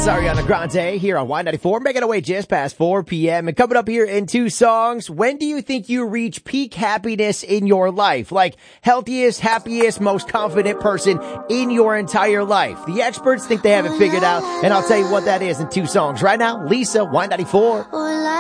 That's Ariana Grande here on Y94, making our way just past 4 p.m. And coming up here in 2 songs, when do you think you reach peak happiness in your life? Like healthiest, happiest, most confident person in your entire life. The experts think they have it figured out, and I'll tell you what that is in 2 songs. Right now, Lisa, Y94.